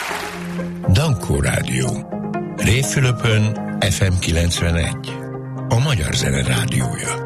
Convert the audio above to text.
Dankó Rádió. Révfülöpön FM 91. A Magyar Zene Rádiója.